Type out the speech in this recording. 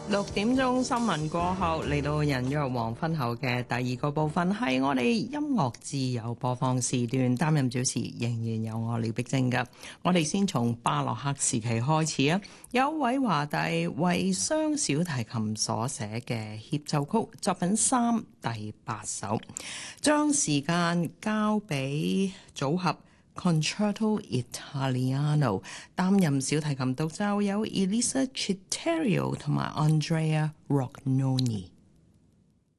6點鐘新聞過後，嚟到人約黃昏後嘅第二個部分，係我哋音樂自由播放時段，擔任主持仍然有我廖碧晶嘅。我哋先從巴洛克時期開始啊，有韋華第為雙小提琴所寫嘅協奏曲作品3第8首，將時間交俾組合Concerto Italiano 擔任小提琴獨奏有 Elisa Citterio 同埋 Andrea Rognoni。